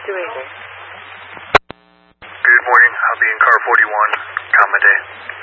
280. Good morning. I'll be in car 41. Comma day.